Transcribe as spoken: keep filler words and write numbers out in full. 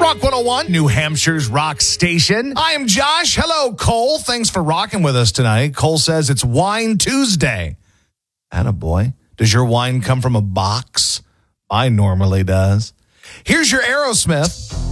Rock one oh one, New Hampshire's rock station. I am Josh. Hello, Cole. Thanks for rocking with us tonight. Cole says it's Wine Tuesday. Attaboy. Does your wine come from a box? Mine normally does. Here's your Aerosmith.